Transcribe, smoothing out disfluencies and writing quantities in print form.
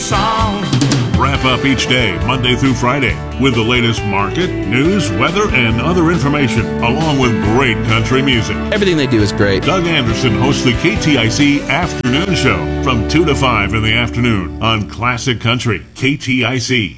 song. Wrap up each day, Monday through Friday, with the latest market, news, weather, and other information, along with great country music. Everything they do is great. Doug Anderson hosts the KTIC Afternoon Show from 2 to 5 in the afternoon on Classic Country, KTIC.